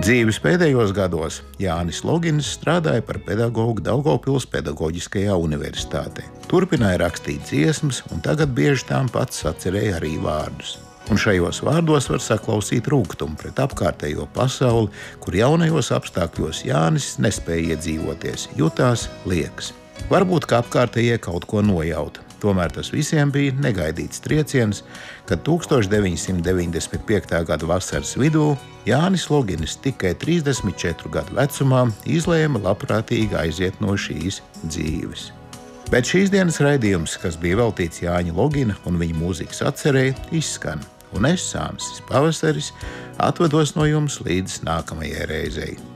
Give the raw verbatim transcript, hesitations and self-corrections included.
Dzīves pēdējos gados Jānis Logins strādāja par pedagogu Daugavpils Pedagoģiskajā universitātē. Turpināja rakstīt dziesmas, un tagad bieži tām pats sacerēja arī vārdus. Un šajos vārdos var saklausīt rūgtumu pret apkārtējo pasauli, kur jaunajos apstākļos Jānis nespēja iedzīvoties, jutās liekas. Varbūt, ka apkārtējie kaut ko nojauta. Tomēr tas visiem bija negaidīts trieciens, kad tūkstoš deviņi simti deviņdesmit piektā gada vasaras vidū Jānis Logins tikai trīsdesmit četru gadu vecumā izlēma labprātīgi aiziet no šīs dzīves. Bet šīs dienas raidījums, kas bija veltīts Jāņa Logina un viņa mūzikas atcerei, izskan. Un es, Sānis Pavasaris, atvados no jums līdz nākamajai reizei.